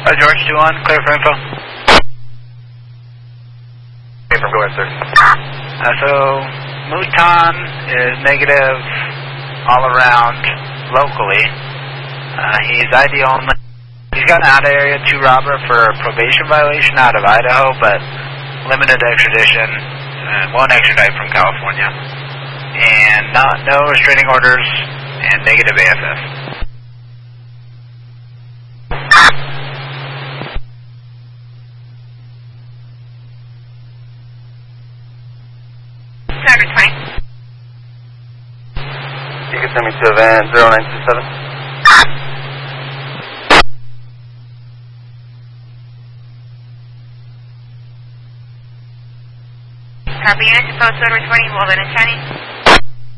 George 2-1, clear for info. Okay, go ahead, sir. So, Mouton is negative all around locally. He's ID only. He's got an out-of-area 2 robber for a probation violation out of Idaho, but limited extradition, won't extradite from California. And no restraining orders, and negative AFF. You can send me to a van 0927. Copy unit to post order 20, Walden and County.